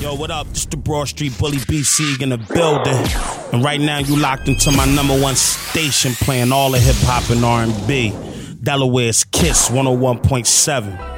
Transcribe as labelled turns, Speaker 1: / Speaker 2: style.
Speaker 1: Yo, what up? This the Broad Street Bully BC in the building. And right now you locked into my #1 station playing all the hip hop and R&B. Delaware's Kiss 101.7.